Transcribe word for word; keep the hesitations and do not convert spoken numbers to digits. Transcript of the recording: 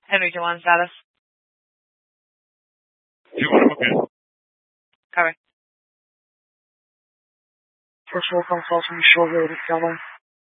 Henry two one status. two one, okay. Cover. First roll comes off from short road, Cowboy.